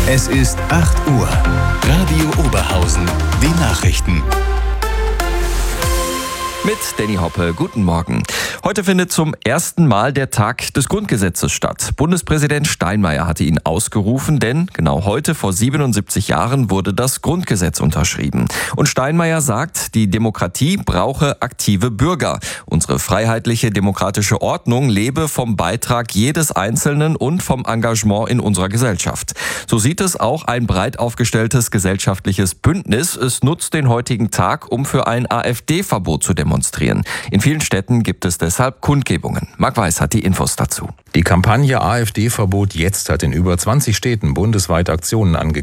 Es ist 8 Uhr. Radio Oberhausen. Die Nachrichten. Mit Danny Hoppe, guten Morgen. Heute findet zum ersten Mal der Tag des Grundgesetzes statt. Bundespräsident Steinmeier hatte ihn ausgerufen, denn genau heute vor 77 Jahren wurde das Grundgesetz unterschrieben. Und Steinmeier sagt, die Demokratie brauche aktive Bürger. Unsere freiheitliche demokratische Ordnung lebe vom Beitrag jedes Einzelnen und vom Engagement in unserer Gesellschaft. So sieht es auch ein breit aufgestelltes gesellschaftliches Bündnis. Es nutzt den heutigen Tag, um für ein AfD-Verbot zu demonstrieren. In vielen Städten gibt es deshalb Kundgebungen. Marc Weiß hat die Infos dazu. Die Kampagne AfD-Verbot jetzt hat in über 20 Städten bundesweit Aktionen angekündigt.